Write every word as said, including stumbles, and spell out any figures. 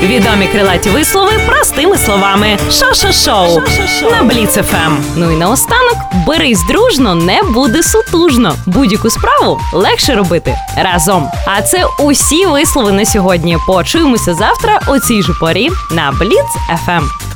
Відомі крилаті вислови простими словами. Шо-шо-шоу на Бліц еф ем. Ну і наостанок, берись дружно, не буде сутужно. Будь-яку справу легше робити разом. А це усі вислови на сьогодні. Почуємося завтра о цій же порі на Бліц еф ем.